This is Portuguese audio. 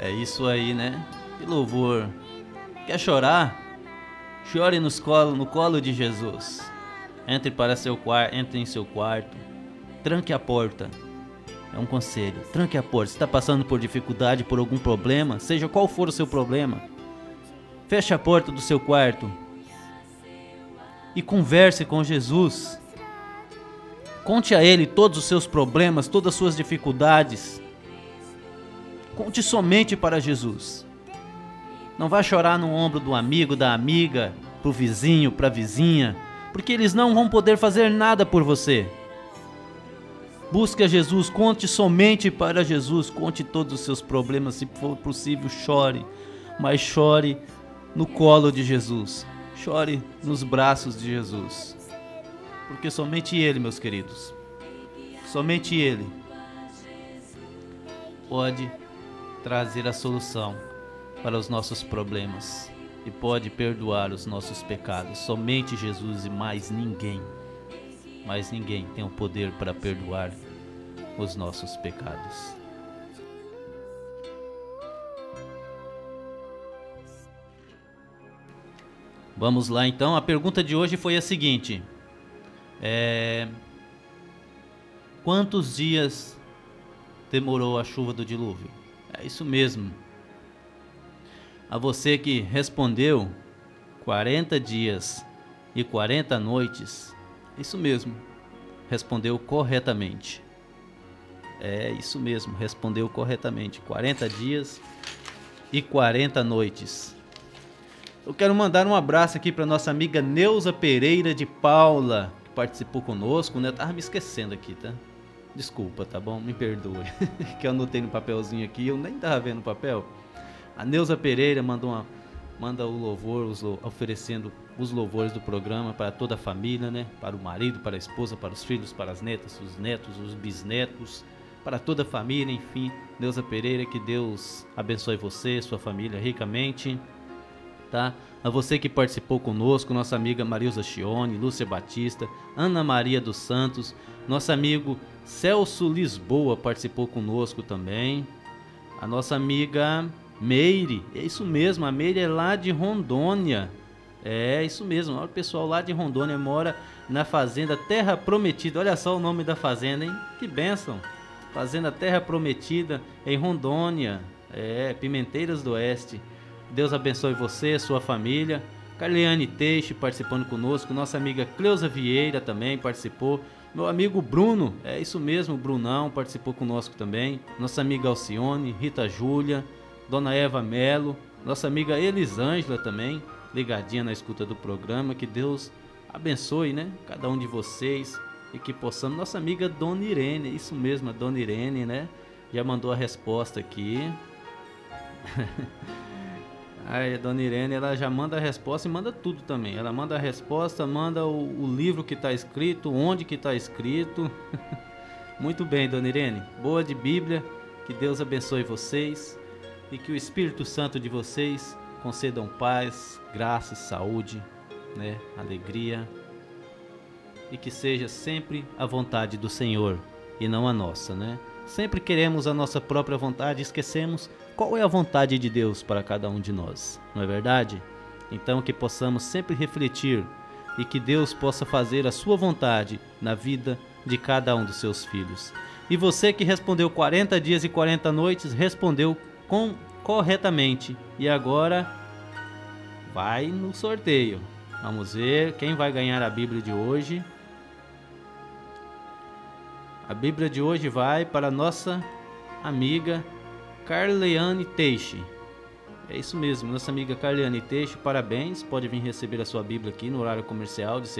É isso aí, né? Que louvor. Quer chorar? Chore no colo de Jesus. Entre em seu quarto. Tranque a porta. É um conselho. Tranque a porta. Se está passando por dificuldade, por algum problema, seja qual for o seu problema, feche a porta do seu quarto e converse com Jesus. Conte a Ele todos os seus problemas, todas as suas dificuldades. Conte somente para Jesus. Não vá chorar no ombro do amigo, da amiga, pro vizinho, pra vizinha, porque eles não vão poder fazer nada por você. Busque a Jesus, conte somente para Jesus, conte todos os seus problemas, se for possível, chore, mas chore no colo de Jesus, chore nos braços de Jesus, porque somente Ele, meus queridos, somente Ele pode trazer a solução para os nossos problemas e pode perdoar os nossos pecados. Somente Jesus e mais ninguém tem o poder para perdoar os nossos pecados. Vamos lá então, a pergunta de hoje foi a seguinte: quantos dias demorou a chuva do dilúvio? É isso mesmo. A você que respondeu 40 dias e 40 noites, isso mesmo, respondeu corretamente. É isso mesmo, respondeu corretamente, 40 dias e 40 noites. Eu quero mandar um abraço aqui para nossa amiga Neuza Pereira de Paula, que participou conosco, né? Eu tava me esquecendo aqui, tá? Desculpa, tá bom? Me perdoe, que eu anotei no papelzinho aqui, eu nem tava vendo o papel. A Neuza Pereira manda o louvor, oferecendo os louvores do programa para toda a família, né? Para o marido, para a esposa, para os filhos, para as netas, os netos, os bisnetos, para toda a família, enfim. Neuza Pereira, que Deus abençoe você, sua família ricamente, tá? A você que participou conosco, nossa amiga Marilza Chione, Lúcia Batista, Ana Maria dos Santos, nosso amigo Celso Lisboa participou conosco também, a nossa amiga Meire, é isso mesmo, a Meire é lá de Rondônia, é isso mesmo, o pessoal lá de Rondônia mora na fazenda Terra Prometida, olha só o nome da fazenda, hein, que bênção, fazenda Terra Prometida em Rondônia, Pimenteiras do Oeste. Deus abençoe você, sua família. Carliane Teixe participando conosco, nossa amiga Cleusa Vieira também participou, meu amigo Bruno, é isso mesmo, Brunão participou conosco também, nossa amiga Alcione, Rita Júlia, Dona Eva Melo, nossa amiga Elisângela também, ligadinha na escuta do programa. Que Deus abençoe, né, cada um de vocês e que possamos. Nossa amiga Dona Irene, isso mesmo, a Dona Irene, né, já mandou a resposta aqui. Aí a Dona Irene, ela já manda a resposta e manda tudo também. Ela manda a resposta, manda o livro que está escrito, onde que está escrito. Muito bem, Dona Irene, boa de Bíblia. Que Deus abençoe vocês e que o Espírito Santo de vocês concedam paz, graça, saúde, né, alegria, e que seja sempre a vontade do Senhor e não a nossa, né? Sempre queremos a nossa própria vontade e esquecemos qual é a vontade de Deus para cada um de nós, não é verdade? Então que possamos sempre refletir e que Deus possa fazer a sua vontade na vida de cada um dos seus filhos. E você que respondeu 40 dias e 40 noites, respondeu corretamente. E agora vai no sorteio. Vamos ver quem vai ganhar a Bíblia de hoje. A Bíblia de hoje vai para a nossa amiga Carleane Teixe. É isso mesmo, nossa amiga Carleane Teixe, parabéns. Pode vir receber a sua Bíblia aqui no horário comercial de